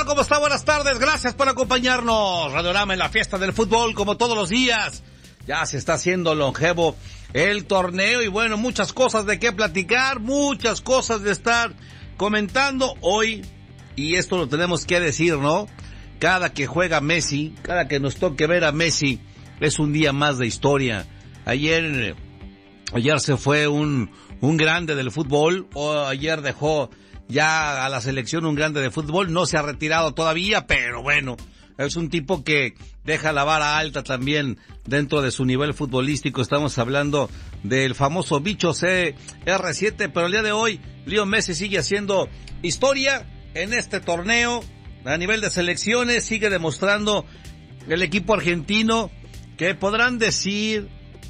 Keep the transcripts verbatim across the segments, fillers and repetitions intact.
tal? ¿Cómo está? Buenas tardes, gracias por acompañarnos. Radiorama en la fiesta del fútbol, como todos los días. Ya se está haciendo longevo el torneo y bueno, muchas cosas de qué platicar, muchas cosas de estar comentando hoy. Y esto lo tenemos que decir, ¿no? Cada que juega Messi, cada que nos toque ver a Messi, es un día más de historia. Ayer, ayer se fue un, un grande del fútbol, o ayer dejó ya a la selección un grande de fútbol, no se ha retirado todavía, pero bueno, es un tipo que deja la vara alta también dentro de su nivel futbolístico. Estamos hablando del famoso bicho C R siete, pero el día de hoy, Leo Messi sigue haciendo historia en este torneo. A nivel de selecciones sigue demostrando el equipo argentino que podrán decir,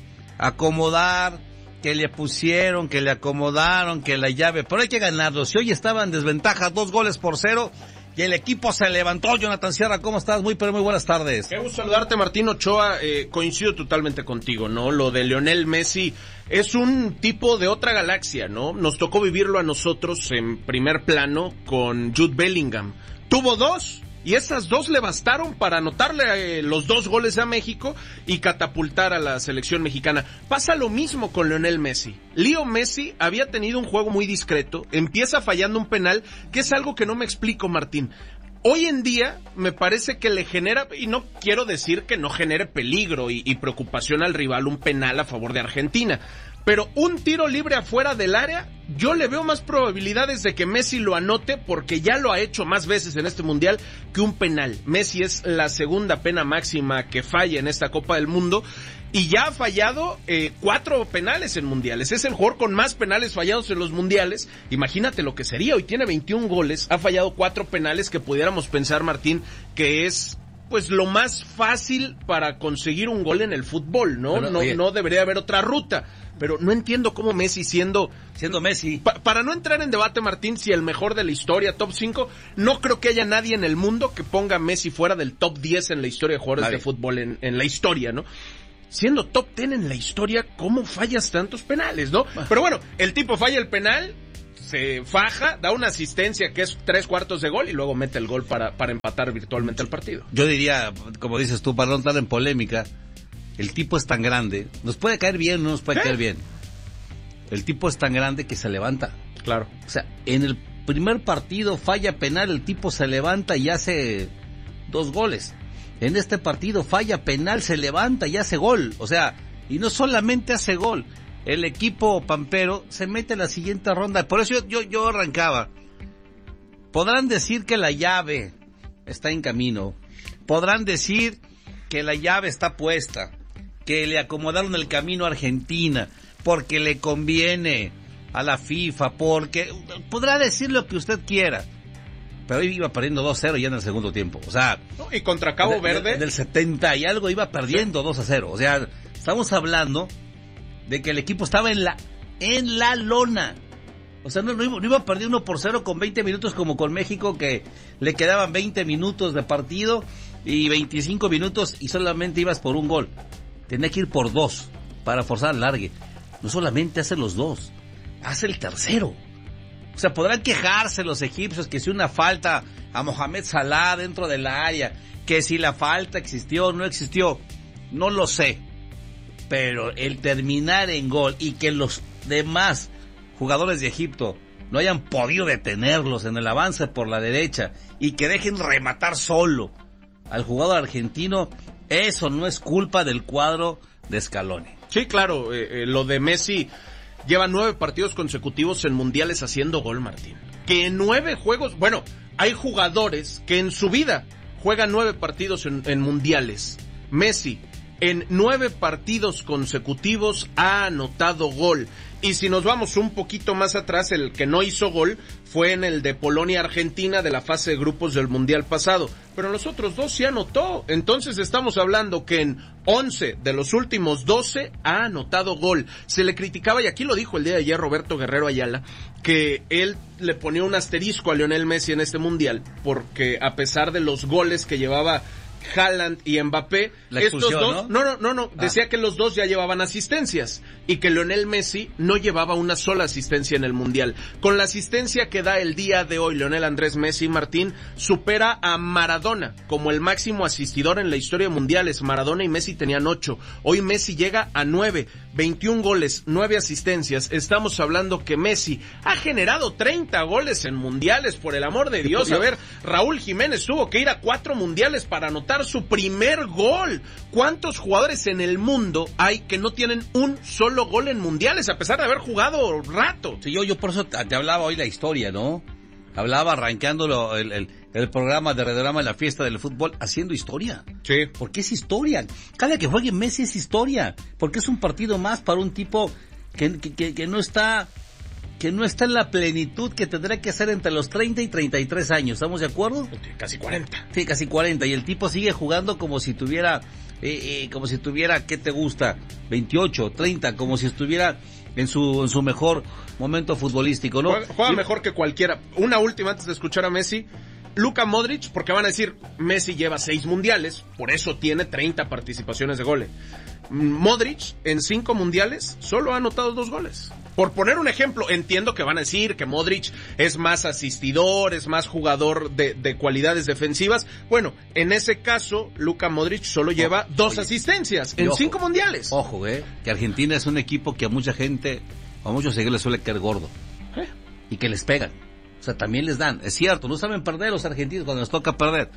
acomodar, que le pusieron, que le acomodaron, que la llave, pero hay que ganarlo. Si hoy estaba en desventaja, dos goles por cero, y el equipo se levantó. Jonathan Sierra, ¿cómo estás? Muy, pero muy buenas tardes. Qué gusto saludarte, Martín Ochoa. Eh, coincido totalmente contigo, ¿no? Lo de Lionel Messi es un tipo de otra galaxia, ¿no? Nos tocó vivirlo a nosotros en primer plano con Jude Bellingham. Tuvo dos, y esas dos le bastaron para anotarle eh, los dos goles a México y catapultar a la selección mexicana. Pasa lo mismo con Lionel Messi. Leo Messi había tenido un juego muy discreto, empieza fallando un penal, que es algo que no me explico, Martín. Hoy en día me parece que le genera, y no quiero decir que no genere peligro y, y preocupación al rival un penal a favor de Argentina, pero un tiro libre afuera del área, yo le veo más probabilidades de que Messi lo anote, porque ya lo ha hecho más veces en este mundial, que un penal. Messi es la segunda pena máxima que falla en esta Copa del Mundo, y ya ha fallado eh, cuatro penales en mundiales. Es el jugador con más penales fallados en los mundiales. Imagínate lo que sería. Hoy tiene veintiún goles, ha fallado cuatro penales, que pudiéramos pensar, Martín, que es pues lo más fácil para conseguir un gol en el fútbol, ¿no? Pero, no, no debería haber otra ruta. Pero no entiendo cómo Messi, siendo siendo Messi, pa, para no entrar en debate, Martín, si el mejor de la historia, top cinco, no creo que haya nadie en el mundo que ponga a Messi fuera del top diez en la historia de jugadores nadie. de fútbol, en, en la historia, ¿no? Siendo top diez en la historia, ¿cómo fallas tantos penales, no? Ah. Pero bueno, el tipo falla el penal, se faja, da una asistencia que es tres cuartos de gol y luego mete el gol para, para empatar virtualmente el partido. Yo diría, como dices tú, para no entrar en polémica, el tipo es tan grande, nos puede caer bien, no nos puede ¿Eh? caer bien. El tipo es tan grande que se levanta. Claro. O sea, en el primer partido falla penal, el tipo se levanta y hace dos goles. En este partido falla penal, se levanta y hace gol. O sea, y no solamente hace gol, el equipo pampero se mete en la siguiente ronda. Por eso yo, yo, yo arrancaba. Podrán decir que la llave está en camino. Podrán decir que la llave está puesta, que le acomodaron el camino a Argentina, porque le conviene a la FIFA, porque podrá decir lo que usted quiera. Pero hoy iba perdiendo dos cero ya en el segundo tiempo. O sea, no, y contra Cabo Verde, de, del setenta y algo iba perdiendo sí. dos a cero. O sea, estamos hablando de que el equipo estaba en la en la lona. O sea, no, no, iba, no iba a perder uno por cero con veinte minutos como con México, que le quedaban veinte minutos de partido y veinticinco minutos y solamente ibas por un gol. Tenía que ir por dos para forzar al largue. No solamente hace los dos, hace el tercero. O sea, podrán quejarse los egipcios que si una falta a Mohamed Salah dentro del área, que si la falta existió o no existió, no lo sé. Pero el terminar en gol y que los demás jugadores de Egipto no hayan podido detenerlos en el avance por la derecha y que dejen rematar solo al jugador argentino, eso no es culpa del cuadro de Scaloni. Sí, claro, eh, eh, lo de Messi lleva nueve partidos consecutivos en mundiales haciendo gol, Martín. Que en nueve juegos, bueno, hay jugadores que en su vida juegan nueve partidos en, en mundiales. Messi, en nueve partidos consecutivos ha anotado gol. Y si nos vamos un poquito más atrás, el que no hizo gol fue en el de Polonia-Argentina de la fase de grupos del Mundial pasado. Pero los otros dos sí anotó. Entonces estamos hablando que en once de los últimos doce ha anotado gol. Se le criticaba, y aquí lo dijo el día de ayer Roberto Guerrero Ayala, que él le ponía un asterisco a Lionel Messi en este Mundial, porque a pesar de los goles que llevaba Haaland y Mbappé, La estos expulsión, dos, ¿no? no, no, no, no, Ah. decía que los dos ya llevaban asistencias y que Lionel Messi no llevaba una sola asistencia en el Mundial. Con la asistencia que da el día de hoy Lionel Andrés Messi, Martín, supera a Maradona como el máximo asistidor en la historia de mundiales. Maradona y Messi tenían ocho. Hoy Messi llega a nueve, veintiún goles, nueve asistencias. Estamos hablando que Messi ha generado treinta goles en mundiales, por el amor de Dios. A ver, Raúl Jiménez tuvo que ir a cuatro mundiales para anotar su primer gol. ¿Cuántos jugadores en el mundo hay que no tienen un solo gol en mundiales, a pesar de haber jugado rato? Sí, yo, yo por eso te, te hablaba hoy la historia, ¿no? Hablaba arrancando lo, el, el, el programa de Radiorama en la fiesta del fútbol, haciendo historia. Sí. Porque es historia. Cada que juegue Messi es historia. Porque es un partido más para un tipo que, que, que no está... que no está en la plenitud que tendrá que ser entre los treinta y treinta y tres años, ¿estamos de acuerdo? Casi cuarenta. Sí, casi cuarenta, y el tipo sigue jugando como si tuviera, eh, eh, como si tuviera, ¿qué te gusta? veintiocho, treinta, como si estuviera en su en su mejor momento futbolístico, ¿no? Juega, juega mejor que cualquiera. Una última antes de escuchar a Messi. Luka Modric, porque van a decir, Messi lleva seis mundiales, por eso tiene treinta participaciones de goles. Modric, en cinco mundiales, solo ha anotado dos goles. Por poner un ejemplo, entiendo que van a decir que Modric es más asistidor, es más jugador de, de cualidades defensivas. Bueno, en ese caso, Luka Modric solo lleva dos oye, asistencias en ojo, cinco mundiales. Ojo, eh, que Argentina es un equipo que a mucha gente, a muchos seguidores les suele caer gordo. ¿Eh? Y que les pegan. O sea, también les dan. Es cierto, no saben perder los argentinos cuando les toca perder.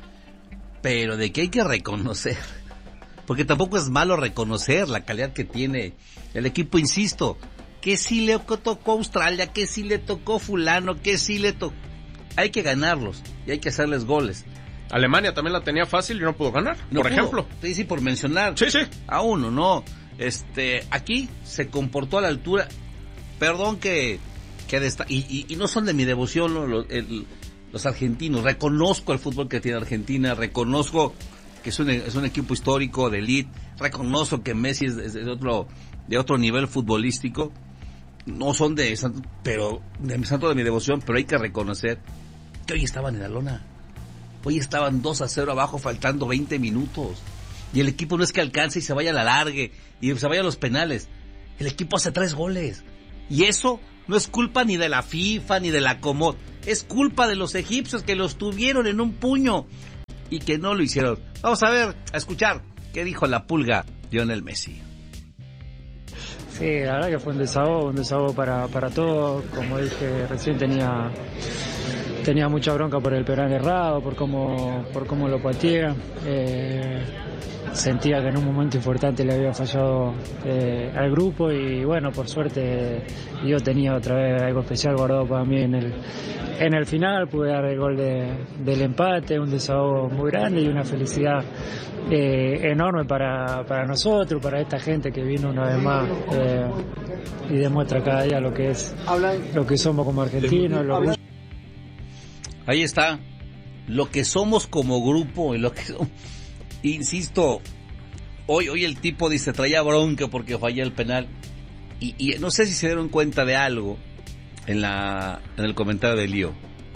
Pero de que hay que reconocer. Porque tampoco es malo reconocer la calidad que tiene el equipo, insisto. Que sí le tocó Australia, que sí le tocó fulano, que sí le tocó. Hay que ganarlos y hay que hacerles goles. Alemania también la tenía fácil y no pudo ganar, No por pudo. ejemplo. Sí, sí, por mencionar. Sí, sí. A uno, no. Este, aquí se comportó a la altura. Perdón que... que desta- y, y, y no son de mi devoción, ¿no? los, el, los argentinos. Reconozco el fútbol que tiene Argentina, reconozco que es un, es un equipo histórico de elite, reconozco que Messi es, es de otro de otro nivel futbolístico. No son de santo, pero de santo de mi devoción, pero hay que reconocer que hoy estaban en la lona. Hoy estaban dos a cero abajo, faltando veinte minutos. Y el equipo no es que alcance y se vaya a la largue y se vaya a los penales. El equipo hace tres goles. Y eso no es culpa ni de la FIFA ni de la Comod. Es culpa de los egipcios que los tuvieron en un puño y que no lo hicieron. Vamos a ver, a escuchar qué dijo la pulga Lionel Messi. Sí, la verdad que fue un desahogo, un desahogo para, para todos. Como dije recién, tenía tenía mucha bronca por el penal errado, por cómo, por cómo lo pateé. Eh, sentía que en un momento importante le había fallado eh, al grupo y bueno, por suerte yo tenía otra vez algo especial guardado para mí en el, en el final. Pude dar el gol de, del empate, un desahogo muy grande y una felicidad Eh, enorme para, para nosotros, para esta gente que vino una vez más eh, y demuestra cada día lo que es lo que somos como argentinos. Lo que... Ahí está, lo que somos como grupo y lo que somos. Insisto, hoy hoy el tipo dice traía bronca porque falló el penal y, y no sé si se dieron cuenta de algo en la en el comentario de Lío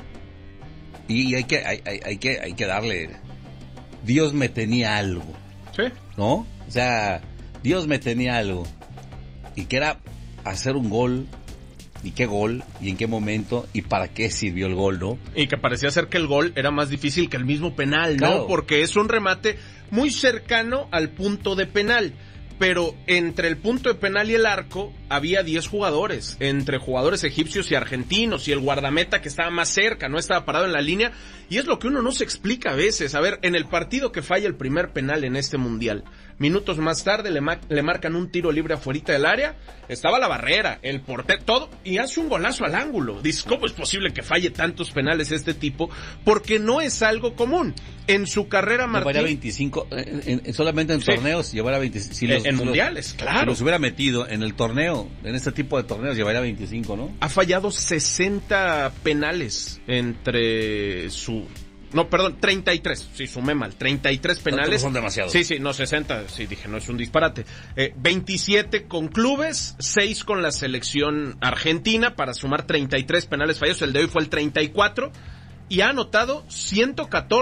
y, y hay que hay, hay, hay que hay que darle. Dios me tenía algo, Sí. ¿no? O sea, Dios me tenía algo. Y que era hacer un gol. ¿Y qué gol? ¿Y en qué momento? ¿Y para qué sirvió el gol, no? Y que parecía ser que el gol era más difícil que el mismo penal, ¿no? Claro. Porque es un remate muy cercano al punto de penal. Pero entre el punto de penal y el arco había diez jugadores, entre jugadores egipcios y argentinos, y el guardameta que estaba más cerca, no estaba parado en la línea, y es lo que uno no se explica a veces. A ver, en el partido que falla el primer penal en este mundial, minutos más tarde le, ma- le marcan un tiro libre afuerita del área, estaba la barrera, el portero, todo, y hace un golazo al ángulo. Dices, ¿cómo es posible que falle tantos penales este tipo? Porque no es algo común. En su carrera, Martín... Llevaría veinticinco, en, en, solamente en Sí. torneos, llevaría veinticinco. Si los, en si mundiales, los, claro. Si los hubiera metido en el torneo, en este tipo de torneos, llevaría veinticinco, ¿no? Ha fallado sesenta penales entre su... No, perdón, treinta y tres. Sí, sumé mal. treinta y tres penales. Son demasiados. Sí, sí, no, sesenta. Sí, dije, no es un disparate. Eh, veintisiete con clubes, seis con la selección argentina para sumar treinta y tres penales fallos. El de hoy fue el treinta y cuatro. Y ha anotado ciento catorce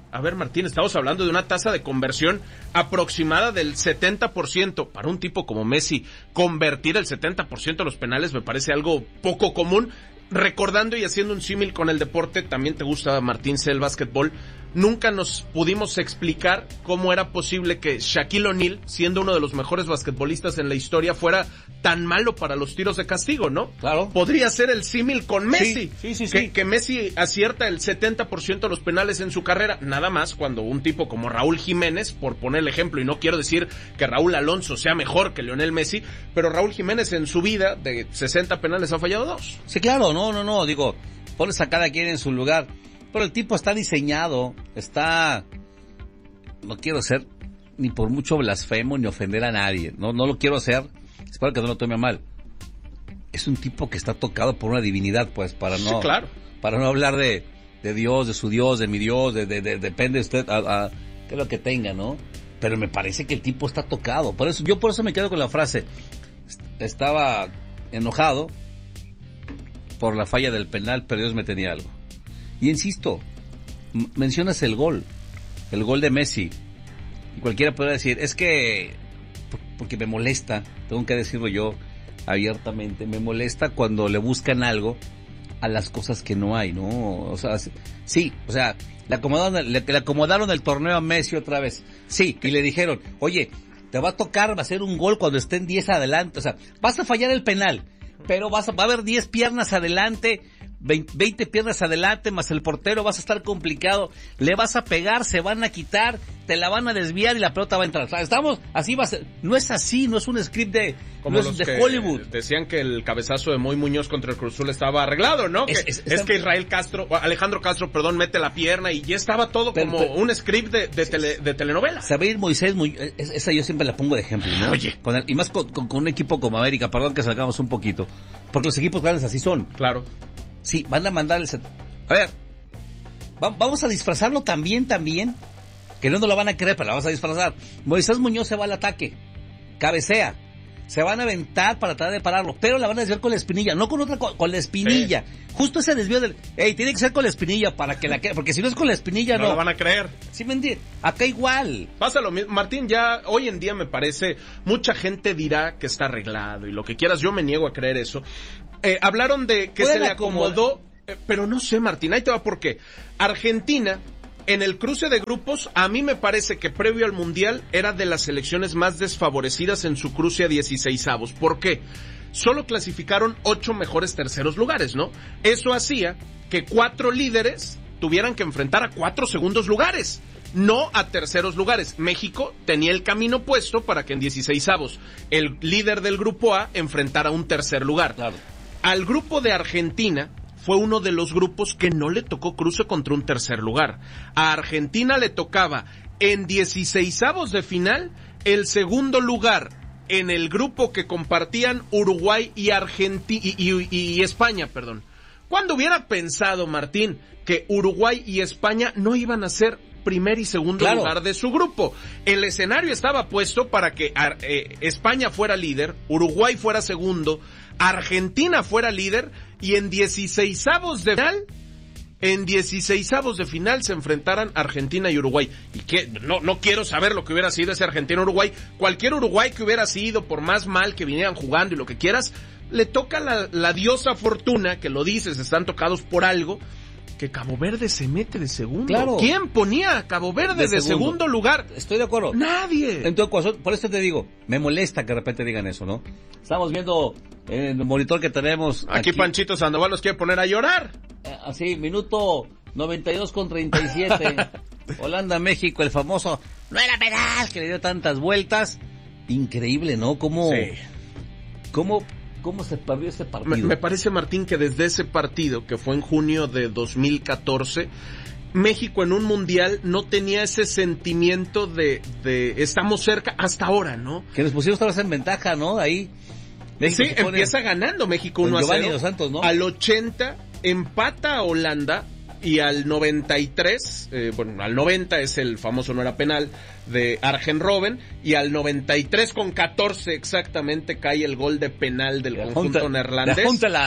A ver, Martín, estamos hablando de una tasa de conversión aproximada del setenta por ciento. Para un tipo como Messi, convertir el setenta por ciento de los penales me parece algo poco común. Recordando y haciendo un símil con el deporte, también te gusta, Martín, sé el básquetbol. Nunca nos pudimos explicar cómo era posible que Shaquille O'Neal, siendo uno de los mejores basquetbolistas en la historia, fuera tan malo para los tiros de castigo, ¿no? Claro. Podría ser el símil con Messi. Sí, sí, sí, que, sí. que Messi acierta el setenta por ciento de los penales en su carrera. Nada más cuando un tipo como Raúl Jiménez, por poner el ejemplo, y no quiero decir que Raúl Alonso sea mejor que Lionel Messi, pero Raúl Jiménez en su vida de sesenta penales ha fallado dos. Sí, claro, no, no, no, digo, pones a cada quien en su lugar. Pero el tipo está diseñado, está... No quiero ser ni por mucho blasfemo ni ofender a nadie. No, no lo quiero hacer. Espero que no lo tome mal. Es un tipo que está tocado por una divinidad, pues, para no... Sí, claro. Para no hablar de, de Dios, de su Dios, de mi Dios, de, de, de depende usted a, a qué es lo que tenga, ¿no? Pero me parece que el tipo está tocado. Por eso, yo por eso me quedo con la frase. Estaba enojado por la falla del penal, pero Dios me tenía algo. Y insisto, m- mencionas el gol, el gol de Messi. Cualquiera puede decir, es que, por, porque me molesta, tengo que decirlo yo abiertamente, me molesta cuando le buscan algo a las cosas que no hay, ¿no? O sea, sí, o sea, le acomodaron, le, le acomodaron el torneo a Messi otra vez, sí, y le dijeron, oye, te va a tocar hacer un gol cuando estén diez adelante, o sea, vas a fallar el penal, pero vas a, va a haber diez piernas adelante, veinte piernas adelante, más el portero, vas a estar complicado, le vas a pegar, se van a quitar, te la van a desviar y la pelota va a entrar. O sea, estamos, así va a ser. No es así, no es un script de, Como no es los de que Hollywood. Decían que el cabezazo de Moy Muñoz contra el Cruz Azul estaba arreglado, ¿no? Es, que, es, es, es que Israel Castro, Alejandro Castro, perdón, mete la pierna y ya estaba todo pero, como pero, un script de, de, tele, de telenovela. Se va a ir Moisés, muy, esa yo siempre la pongo de ejemplo, ¿no? Oye. Con el, y más con, con, con un equipo como América, perdón que salgamos un poquito, porque los equipos grandes así son. Claro. Sí, van a mandar el set. A ver, va, vamos a disfrazarlo también, también, que no nos lo van a creer, pero la vamos a disfrazar. Moisés Muñoz se va al ataque, cabecea, se van a aventar para tratar de pararlo, pero la van a desviar con la espinilla, no con otra, con, con la espinilla. Sí. Justo ese desvío del, ey, tiene que ser con la espinilla para que la que, porque si no es con la espinilla no. No la van a creer. Sí, me entiendes. Acá igual. Pasa lo mismo, Martín, ya hoy en día me parece, mucha gente dirá que está arreglado y lo que quieras, yo me niego a creer eso. Eh, hablaron de que se le acomodó, eh, pero no sé, Martín, ahí te va por qué. Argentina, en el cruce de grupos, a mí me parece que previo al Mundial era de las selecciones más desfavorecidas en su cruce a dieciseisavos. ¿Por qué? Solo clasificaron ocho mejores terceros lugares, ¿no? Eso hacía que cuatro líderes tuvieran que enfrentar a cuatro segundos lugares, no a terceros lugares. México tenía el camino puesto para que en dieciseisavos el líder del grupo A enfrentara a un tercer lugar. Claro. Al grupo de Argentina fue uno de los grupos que no le tocó cruce contra un tercer lugar. A Argentina le tocaba en dieciseisavos de final el segundo lugar en el grupo que compartían Uruguay y Argentina y, y, y España, perdón. ¿Cuándo hubiera pensado, Martín, que Uruguay y España no iban a ser primer y segundo claro. lugar de su grupo? El escenario estaba puesto para que eh, España fuera líder, Uruguay fuera segundo, Argentina fuera líder y en dieciseisavos de final, en dieciseisavos de final se enfrentaran Argentina y Uruguay. Y que no no quiero saber lo que hubiera sido ese Argentina-Uruguay. Cualquier Uruguay que hubiera sido, por más mal que vinieran jugando y lo que quieras, le toca la, la diosa fortuna, que lo dices, están tocados por algo, que Cabo Verde se mete de segundo. Claro. ¿Quién ponía a Cabo Verde de, de segundo. segundo lugar? Estoy de acuerdo. Nadie. En tu corazón, por eso te digo, me molesta que de repente digan eso, ¿no? Estamos viendo en el monitor que tenemos. Aquí, aquí Panchito Sandoval los quiere poner a llorar. Eh, así, minuto noventa y dos con treinta y siete. Holanda, México, el famoso, no era penal, que le dio tantas vueltas. Increíble, ¿no? Cómo, sí. cómo, cómo se perdió ese partido. Me, me parece, Martín, que desde ese partido, que fue en junio de dos mil catorce, México en un mundial no tenía ese sentimiento de, de estamos cerca hasta ahora, ¿no? Que nos pusimos otra vez en ventaja, ¿no? Ahí. México sí, empieza ganando México uno a cero. Santos, ¿no? Al ochenta empata a Holanda y al noventa y tres, eh, bueno, al noventa es el famoso no era penal de Arjen Robben, y al noventa y tres con catorce exactamente cae el gol de penal del conjunto neerlandés.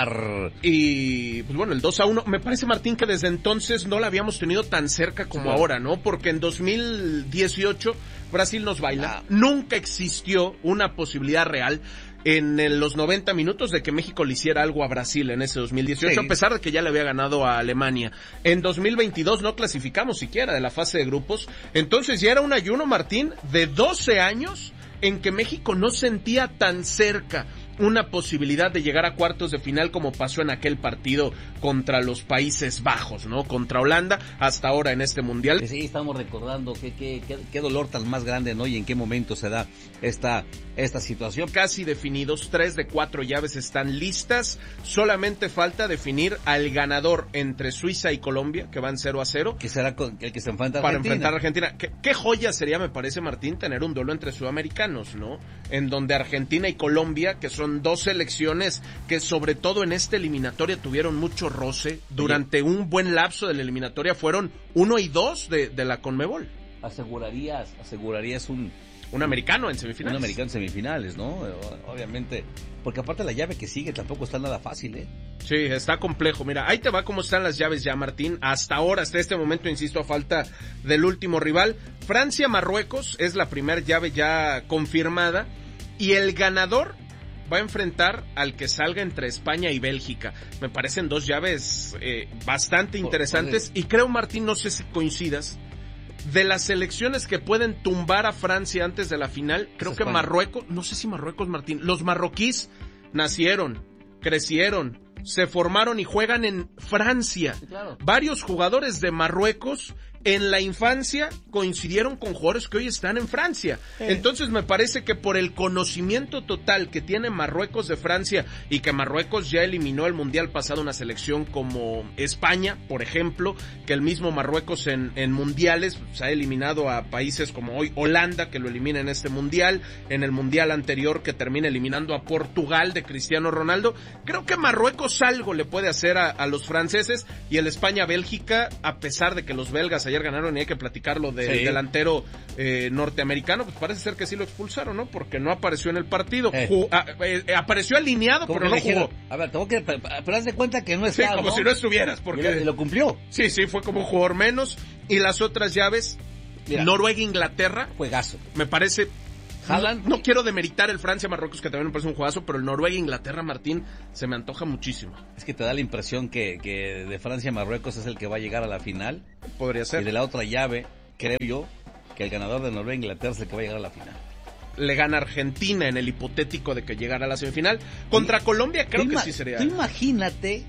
Y pues bueno, el dos a uno, me parece, Martín, que desde entonces no la habíamos tenido tan cerca como sí, ahora, ¿no? Porque en dos mil dieciocho Brasil nos baila, ah. nunca existió una posibilidad real en los noventa minutos de que México le hiciera algo a Brasil en ese dos mil dieciocho, sí, a pesar de que ya le había ganado a Alemania. En dos mil veintidós no clasificamos siquiera de la fase de grupos, entonces ya era un ayuno, Martín, de doce años en que México no sentía tan cerca una posibilidad de llegar a cuartos de final como pasó en aquel partido contra los Países Bajos, ¿no? Contra Holanda, hasta ahora en este Mundial. Sí, estamos recordando qué, qué, qué, qué dolor tan más grande, ¿no? Y en qué momento se da esta, esta situación. Casi definidos, tres de cuatro llaves están listas, solamente falta definir al ganador entre Suiza y Colombia, que van cero a cero. Que será el que se enfrenta a Para Argentina. enfrentar a Argentina. ¿Qué, qué joya sería, me parece, Martín, tener un duelo entre sudamericanos, ¿no? En donde Argentina y Colombia, que son dos selecciones que sobre todo en esta eliminatoria tuvieron mucho roce, durante Oye, un buen lapso de la eliminatoria fueron uno y dos de, de la Conmebol. Asegurarías, asegurarías un... Un americano en semifinales. Un americano en semifinales, ¿no? Obviamente, porque aparte la llave que sigue tampoco está nada fácil, ¿eh? Sí, está complejo. Mira, ahí te va cómo están las llaves ya, Martín. Hasta ahora, hasta este momento, insisto, a falta del último rival. Francia-Marruecos es la primera llave ya confirmada, y el ganador va a enfrentar al que salga entre España y Bélgica. Me parecen dos llaves eh, bastante interesantes, y creo, Martín, no sé si coincidas, de las selecciones que pueden tumbar a Francia antes de la final, creo que Marruecos, no sé si Marruecos, Martín, los marroquíes nacieron, crecieron, se formaron y juegan en Francia. Sí, claro. Varios jugadores de Marruecos en la infancia coincidieron con jugadores que hoy están en Francia. Sí. Entonces me parece que por el conocimiento total que tiene Marruecos de Francia, y que Marruecos ya eliminó el Mundial pasado una selección como España, por ejemplo, que el mismo Marruecos en, en mundiales se ha eliminado a países como hoy Holanda, que lo elimina en este Mundial, en el Mundial anterior que termina eliminando a Portugal de Cristiano Ronaldo. Creo que Marruecos algo le puede hacer a, a los franceses, y el España-Bélgica, a pesar de que los belgas ayer ganaron y hay que platicarlo del sí. delantero eh, norteamericano, pues parece ser que sí lo expulsaron, ¿no? Porque no apareció en el partido. Eh. Jugó, a, eh, apareció alineado, pero no jugó. A ver, tengo que, pero haz de cuenta que no está, sí, como ¿no? si no estuvieras, porque lo, lo cumplió. Sí, sí, fue como un jugador menos. Y las otras llaves, Noruega-Inglaterra, juegazo. Me parece... Haaland. No, no quiero demeritar el Francia-Marruecos, que también me parece un juegazo, pero el Noruega-Inglaterra, Martín, se me antoja muchísimo. Es que te da la impresión que, que de Francia-Marruecos es el que va a llegar a la final. Podría ser. Y de la otra llave, creo yo, que el ganador de Noruega-Inglaterra es el que va a llegar a la final. Le gana Argentina en el hipotético de que llegara a la semifinal. Contra sí. Colombia creo que sí sería. Tú imagínate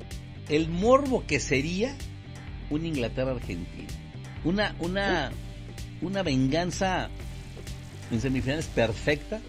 el morbo que sería un Inglaterra-Argentina. Una, una, una venganza en semifinales perfecta.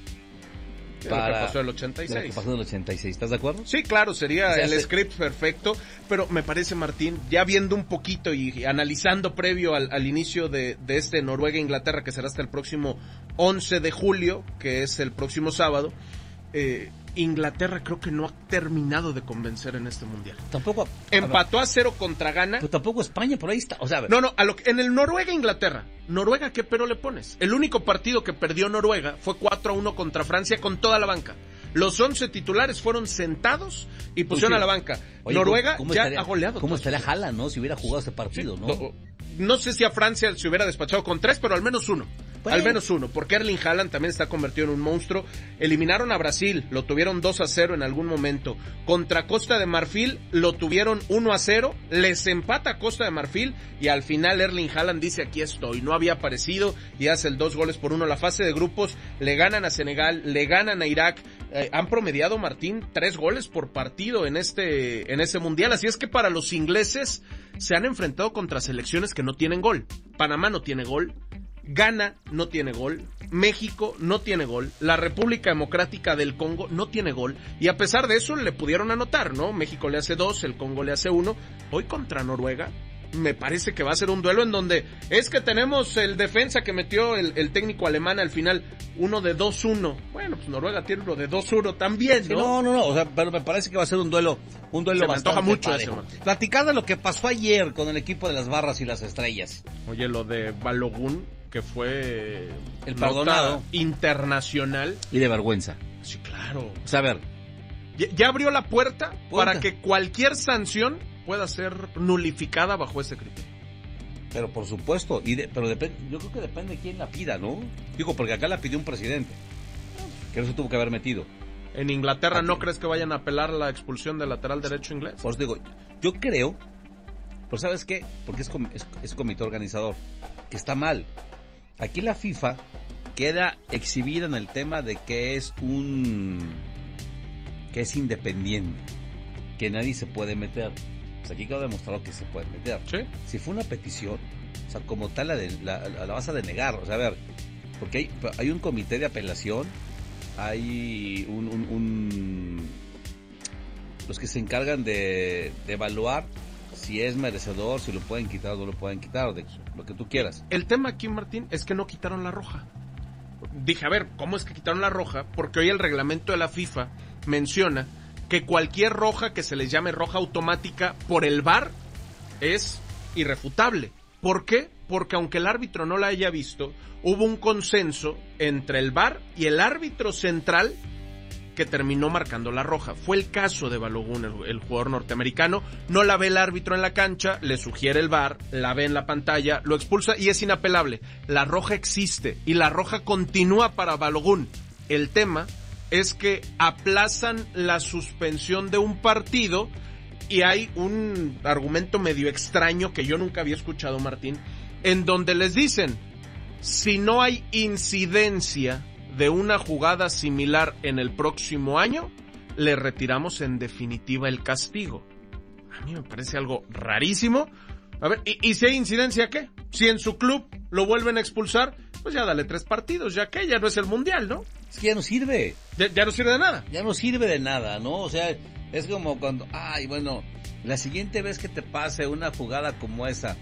Para lo que pasó en el ochenta y seis. Lo que pasó en el ochenta y seis, ¿estás de acuerdo? Sí, claro, sería o sea, el se... script perfecto, pero me parece, Martín, ya viendo un poquito y analizando previo al, al inicio de, de este Noruega-Inglaterra, que será hasta el próximo once de julio, que es el próximo sábado, eh, Inglaterra creo que no ha terminado de convencer en este mundial. Tampoco. Empató a cero contra Ghana. Pero tampoco España, por ahí está. O sea, a ver. No, no, a lo que, en el Noruega-Inglaterra. Noruega, ¿qué pero le pones? El único partido que perdió Noruega fue cuatro a uno contra Francia con toda la banca. Los once titulares fueron sentados y pusieron Oye, a la banca. Oye, Noruega ¿cómo, cómo ya estaría, ha goleado. ¿Cómo estaría Haaland, no? Si hubiera jugado este partido, sí, ¿no? No, no sé si a Francia se hubiera despachado con tres, pero al menos uno. Bueno. Al menos uno, porque Erling Haaland también está convertido en un monstruo. Eliminaron a Brasil, lo tuvieron dos a cero en algún momento. Contra Costa de Marfil lo tuvieron uno a cero, les empata Costa de Marfil y al final Erling Haaland dice aquí estoy, no había aparecido y hace el dos goles por uno. La fase de grupos le ganan a Senegal, le ganan a Irak, eh, han promediado, Martín, tres goles por partido en este, en este mundial, así es que para los ingleses se han enfrentado contra selecciones que no tienen gol. Panamá no tiene gol, Ghana no tiene gol, México no tiene gol, la República Democrática del Congo no tiene gol, y a pesar de eso le pudieron anotar, ¿no? México le hace dos, el Congo le hace uno. Hoy contra Noruega me parece que va a ser un duelo en donde es que tenemos el defensa que metió el, el técnico alemán al final, uno de dos uno. Bueno, pues Noruega tiene uno de dos uno también, ¿no? Sí, no, no, no, o sea, pero me parece que va a ser un duelo, un duelo Se me bastante antoja mucho parejo. ese, Martín. Platicar de lo que pasó ayer con el equipo de las Barras y las Estrellas. Oye, lo de Balogun, que fue El nota perdonado. internacional. Y de vergüenza. Sí, claro. O sea, a ver, Ya, ya abrió la puerta, Puerta. para que cualquier sanción pueda ser nulificada bajo ese criterio. pero por supuesto, y de, pero depende, yo creo que depende de quién la pida, ¿no? Digo, porque acá la pidió un presidente, que no se tuvo que haber metido. En Inglaterra, Aquí. ¿no crees que vayan a apelar la expulsión del lateral derecho inglés? Por eso digo, yo creo, pues ¿sabes qué? Porque es, com- es, es comité organizador, que está mal. Aquí la FIFA queda exhibida en el tema de que es un... que es independiente, que nadie se puede meter. Pues aquí quedó demostrado que se puede meter. Sí. Si fue una petición, o sea, como tal la, de, la, la, la vas a denegar, o sea, a ver, porque hay, hay un comité de apelación, hay un, un, un los que se encargan de, de evaluar si es merecedor, si lo pueden quitar o no lo pueden quitar, de lo que tú quieras. El tema aquí, Martín, es que no quitaron la roja. Dije, a ver, ¿cómo es que quitaron la roja? Porque hoy el reglamento de la FIFA menciona que cualquier roja que se les llame roja automática por el V A R es irrefutable. ¿Por qué? Porque aunque el árbitro no la haya visto, hubo un consenso entre el V A R y el árbitro central que terminó marcando la roja. Fue el caso de Balogun, el, el jugador norteamericano. No la ve el árbitro en la cancha, le sugiere el V A R, la ve en la pantalla, lo expulsa y es inapelable. La roja existe y la roja continúa para Balogun. El tema es que aplazan la suspensión de un partido y hay un argumento medio extraño que yo nunca había escuchado, Martín, en donde les dicen, si no hay incidencia de una jugada similar en el próximo año, le retiramos en definitiva el castigo. A mí me parece algo rarísimo. A ver, ¿y, y si hay incidencia qué? Si en su club lo vuelven a expulsar, pues ya dale tres partidos, ya que ya no es el mundial, ¿no? Es que ya no sirve. Ya, ya no sirve de nada. Ya no sirve de nada, ¿no? O sea, es como cuando, ay, bueno, la siguiente vez que te pase una jugada como esa,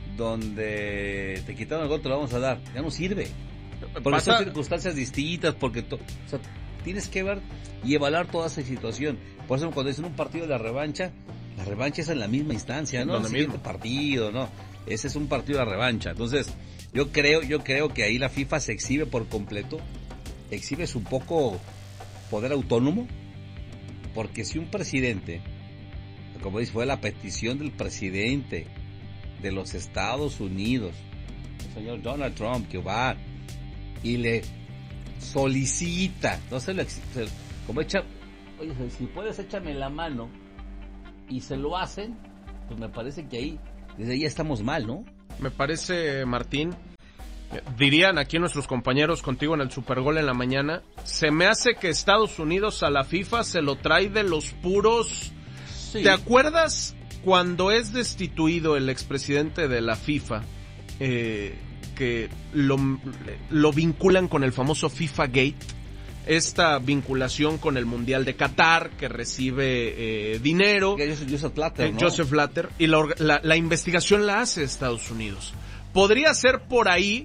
donde te quitaron el gol, te lo vamos a dar. Ya no sirve. Porque Pasa- son circunstancias distintas, porque to- o sea, tienes que ver y evaluar toda esa situación. Por eso cuando dicen un partido de la revancha, la revancha es en la misma instancia, ¿no? Donde El siguiente mismo. partido, ¿no? Ese es un partido de revancha. Entonces, yo creo, yo creo que ahí la FIFA se exhibe por completo, exhibe su poco poder autónomo, porque si un presidente, como dice, fue la petición del presidente de los Estados Unidos, el señor Donald Trump, que va y le solicita, no se lo ex- se- como echa, oye, si puedes échame la mano, y se lo hacen, pues me parece que ahí, desde ahí estamos mal, ¿no? Me parece, Martín, eh, dirían aquí nuestros compañeros contigo en el Supergol en la mañana, se me hace que Estados Unidos a la FIFA se lo trae de los puros. Sí. ¿Te acuerdas cuando es destituido el expresidente de la FIFA, eh, que lo, lo vinculan con el famoso FIFA Gate? Esta vinculación con el Mundial de Qatar, que recibe eh, dinero. Joseph, Joseph Blatter, Eh, ¿no? Joseph Blatter, y la, orga- la, la investigación la hace Estados Unidos. Podría ser por ahí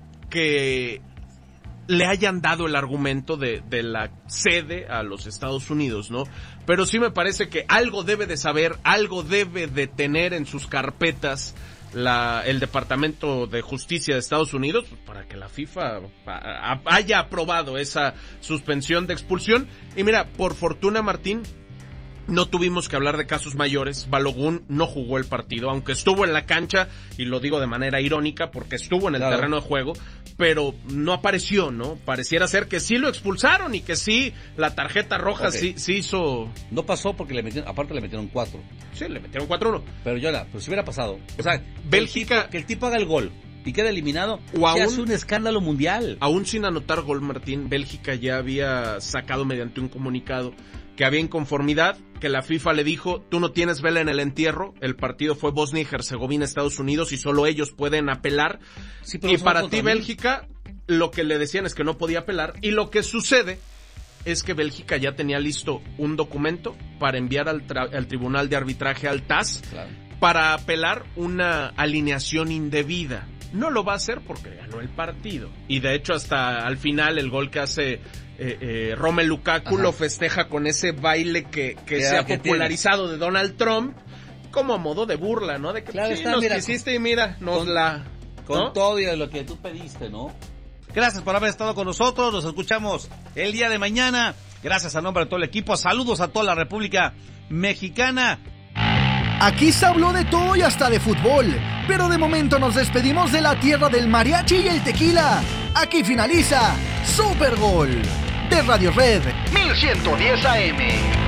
que le hayan dado el argumento de, de la sede a los Estados Unidos, ¿no? Pero sí me parece que algo debe de saber, algo debe de tener en sus carpetas la, el Departamento de Justicia de Estados Unidos para que la FIFA a- a- haya aprobado esa suspensión de expulsión. Y mira, por fortuna, Martín, no tuvimos que hablar de casos mayores. Balogun no jugó el partido, aunque estuvo en la cancha, y lo digo de manera irónica porque estuvo en el Claro. terreno de juego, pero no apareció, ¿no? Pareciera ser que sí lo expulsaron y que sí, la tarjeta roja Ok. sí, sí hizo... No pasó porque le metieron, aparte le metieron cuatro. Sí, le metieron cuatro uno. Pero yo la, pero si hubiera pasado, o sea, Bélgica- que el tipo, que el tipo haga el gol y queda eliminado, O se aún- hace un escándalo mundial. Aún sin anotar gol, Martín, Bélgica ya había sacado mediante un comunicado que había inconformidad, que la FIFA le dijo, tú no tienes vela en el entierro, el partido fue Bosnia y Herzegovina, Estados Unidos, y solo ellos pueden apelar. Sí, pero Y no para contra ti, mí. Bélgica, lo que le decían es que no podía apelar, y lo que sucede es que Bélgica ya tenía listo un documento para enviar al, tra- al Tribunal de Arbitraje, al T A S, Claro. para apelar una alineación indebida. No lo va a hacer porque ganó el partido. Y de hecho hasta al final el gol que hace eh, eh, Romelu Lukaku, ajá, lo festeja con ese baile que, que se ha popularizado tiene de Donald Trump, como a modo de burla, ¿no? De que claro, sí, está, nos mira, quisiste y mira, nos con, la... Con ¿no? todo y lo que tú pediste, ¿no? Gracias por haber estado con nosotros, nos escuchamos el día de mañana. Gracias a nombre de todo el equipo, saludos a toda la República Mexicana. Aquí se habló de todo y hasta de fútbol, pero de momento nos despedimos de la tierra del mariachi y el tequila. Aquí finaliza Super Gol de Radio Red mil ciento diez A M.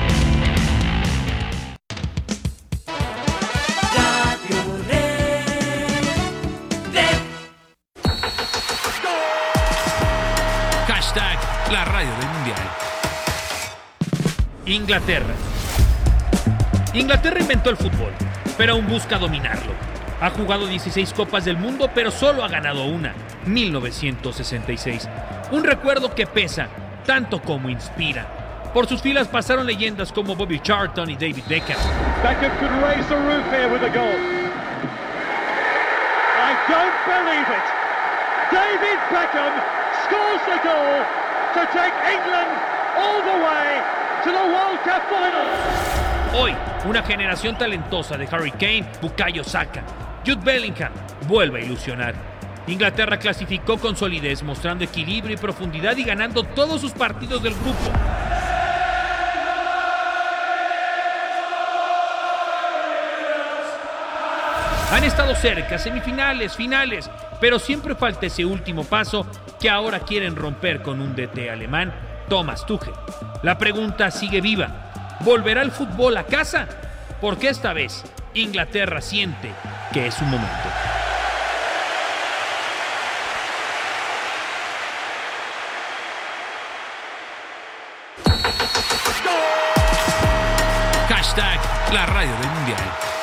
Radio Red, Red. Hashtag la radio del mundial. Inglaterra. Inglaterra inventó el fútbol, pero aún busca dominarlo. Ha jugado dieciséis Copas del Mundo, pero solo ha ganado una, mil novecientos sesenta y seis. Un recuerdo que pesa, tanto como inspira. Por sus filas pasaron leyendas como Bobby Charlton y David Beckham. Beckham could raise the roof here with a goal. I don't believe it. David Beckham scores the goal to take England all the way to the World Cup final. Hoy, una generación talentosa de Harry Kane, Bukayo Saka, Jude Bellingham vuelve a ilusionar. Inglaterra clasificó con solidez, mostrando equilibrio y profundidad y ganando todos sus partidos del grupo. Han estado cerca, semifinales, finales, pero siempre falta ese último paso que ahora quieren romper con un D T alemán, Thomas Tuchel. La pregunta sigue viva. ¿Volverá el fútbol a casa? Porque esta vez Inglaterra siente que es su momento. Hashtag la radio del mundial.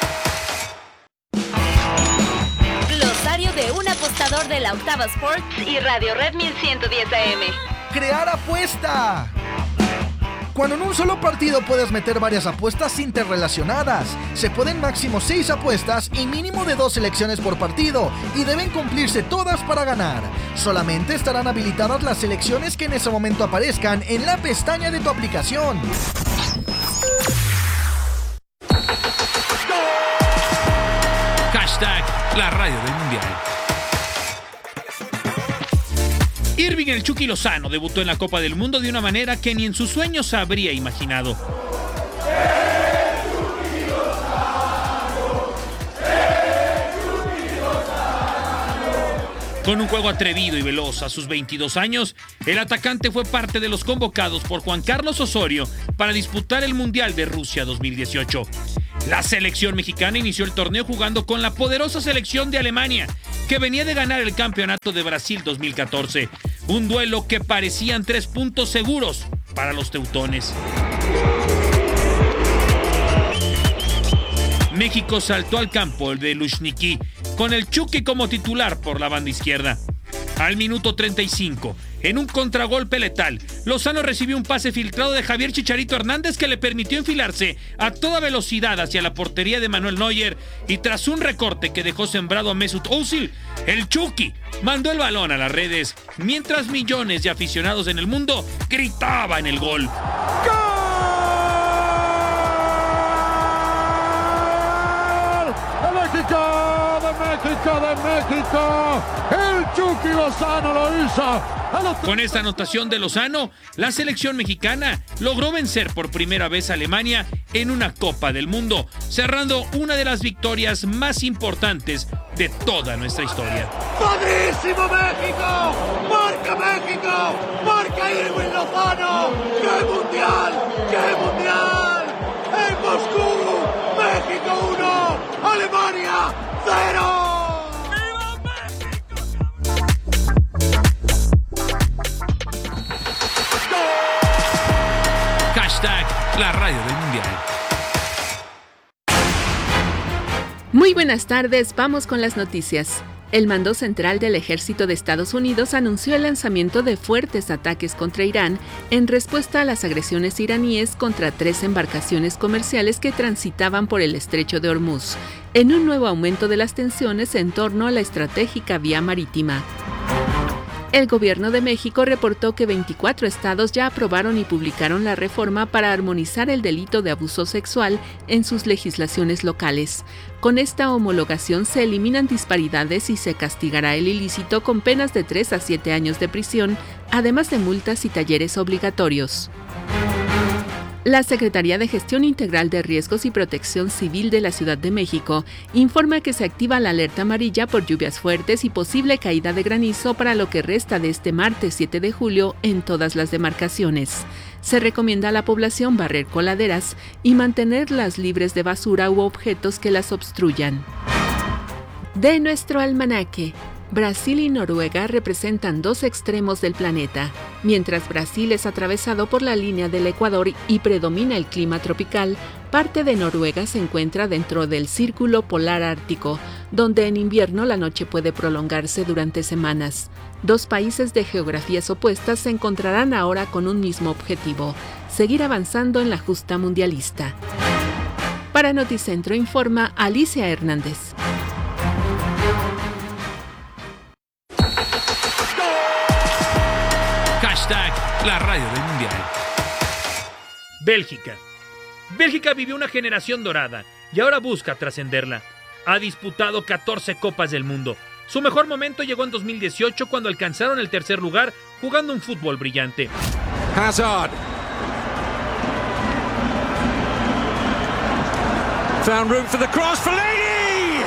Glosario de un apostador de la Octava Sports y Radio Red mil ciento diez A M. Crear apuesta. Cuando en un solo partido puedes meter varias apuestas interrelacionadas. Se pueden máximo seis apuestas y mínimo de dos selecciones por partido, y deben cumplirse todas para ganar. Solamente estarán habilitadas las selecciones que en ese momento aparezcan en la pestaña de tu aplicación. Hashtag la radio del mundial. Irving el Chucky Lozano debutó en la Copa del Mundo de una manera que ni en sus sueños habría imaginado. Con un juego atrevido y veloz a sus veintidós años, el atacante fue parte de los convocados por Juan Carlos Osorio para disputar el Mundial de Rusia dos mil dieciocho. La selección mexicana inició el torneo jugando con la poderosa selección de Alemania, que venía de ganar el campeonato de Brasil dos mil catorce. Un duelo que parecían tres puntos seguros para los teutones. México saltó al campo de Luzhniki, con el Chucky como titular por la banda izquierda. Al minuto treinta y cinco, en un contragolpe letal, Lozano recibió un pase filtrado de Javier Chicharito Hernández que le permitió enfilarse a toda velocidad hacia la portería de Manuel Neuer, y tras un recorte que dejó sembrado a Mesut Özil, el Chucky mandó el balón a las redes, mientras millones de aficionados en el mundo gritaban el gol. ¡Gol! ¡De México! ¡De México! ¡De México! ¡El Chucky Lozano lo hizo! Con esta anotación de Lozano, la selección mexicana logró vencer por primera vez a Alemania en una Copa del Mundo, cerrando una de las victorias más importantes de toda nuestra historia. ¡Padrísimo México! ¡Marca México! ¡Marca Irving Lozano! ¡Qué mundial! ¡Qué mundial! ¡En Moscú! ¡México uno! ¡Alemania cero! Hashtag la radio del mundial. Muy buenas tardes, vamos con las noticias. El Mando Central del Ejército de Estados Unidos anunció el lanzamiento de fuertes ataques contra Irán en respuesta a las agresiones iraníes contra tres embarcaciones comerciales que transitaban por el Estrecho de Hormuz, en un nuevo aumento de las tensiones en torno a la estratégica vía marítima. El Gobierno de México reportó que veinticuatro estados ya aprobaron y publicaron la reforma para armonizar el delito de abuso sexual en sus legislaciones locales. Con esta homologación se eliminan disparidades y se castigará el ilícito con penas de tres a siete años de prisión, además de multas y talleres obligatorios. La Secretaría de Gestión Integral de Riesgos y Protección Civil de la Ciudad de México informa que se activa la alerta amarilla por lluvias fuertes y posible caída de granizo para lo que resta de este martes siete de julio en todas las demarcaciones. Se recomienda a la población barrer coladeras y mantenerlas libres de basura u objetos que las obstruyan. De nuestro almanaque. Brasil y Noruega representan dos extremos del planeta. Mientras Brasil es atravesado por la línea del Ecuador y predomina el clima tropical, parte de Noruega se encuentra dentro del Círculo Polar Ártico, donde en invierno la noche puede prolongarse durante semanas. Dos países de geografías opuestas se encontrarán ahora con un mismo objetivo: seguir avanzando en la justa mundialista. Para Noticentro informa Alicia Hernández. Hashtag la radio del mundial. Bélgica. Bélgica vivió una generación dorada y ahora busca trascenderla. Ha disputado catorce Copas del Mundo. Su mejor momento llegó en dos mil dieciocho cuando alcanzaron el tercer lugar jugando un fútbol brillante. Hazard. Found room for the cross for Lady.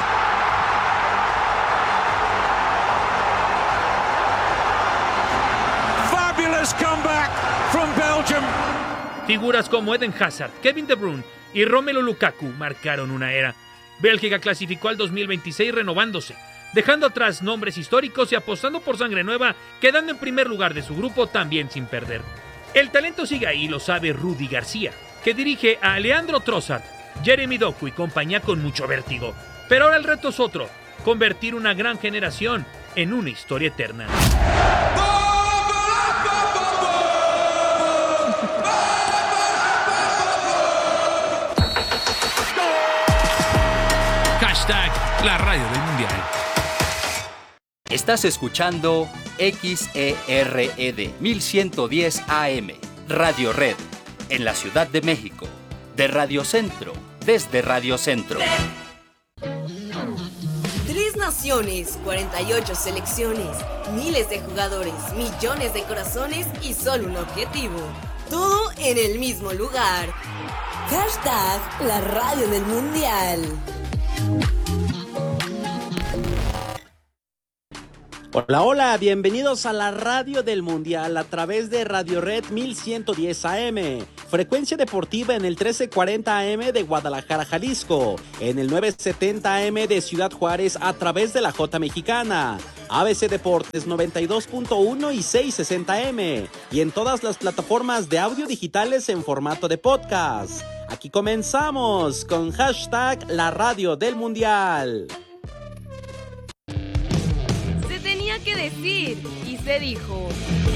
Fabulous comeback from Belgium. Figuras como Eden Hazard, Kevin De Bruyne y Romelu Lukaku marcaron una era. Bélgica clasificó al dos mil veintiséis renovándose, dejando atrás nombres históricos y apostando por sangre nueva, quedando en primer lugar de su grupo también sin perder. El talento sigue ahí, lo sabe Rudy García, que dirige a Leandro Trossard, Jeremy Doku y compañía con mucho vértigo. Pero ahora el reto es otro: convertir una gran generación en una historia eterna. Hashtag la radio del mundial. Estás escuchando X E R E D mil ciento diez A M, Radio Red, en la Ciudad de México, de Radio Centro, desde Radio Centro. Tres naciones, cuarenta y ocho selecciones, miles de jugadores, millones de corazones y solo un objetivo. Todo en el mismo lugar. Hashtag la radio del mundial. Hola, hola, bienvenidos a la radio del mundial a través de Radio Red mil ciento diez A M, frecuencia deportiva en el trece cuarenta A M de Guadalajara, Jalisco, en el nueve setenta A M de Ciudad Juárez a través de la J Mexicana, A B C Deportes noventa y dos punto uno y seiscientos sesenta A M, y en todas las plataformas de audio digitales en formato de podcast. Aquí comenzamos con hashtag la radio del mundial. Que decir y se dijo.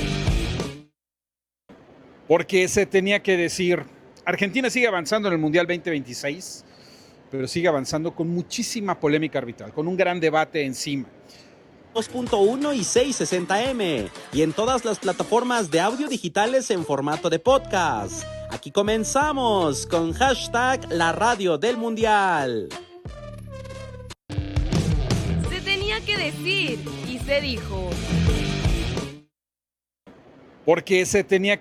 Porque se tenía que decir. Argentina sigue avanzando en el Mundial veinte veintiséis, pero sigue avanzando con muchísima polémica arbitral, con un gran debate encima. dos punto uno y seiscientos sesenta A M, y en todas las plataformas de audio digitales en formato de podcast. Aquí comenzamos con hashtag la radio del mundial. Se tenía que decir y se dijo. Porque se tenía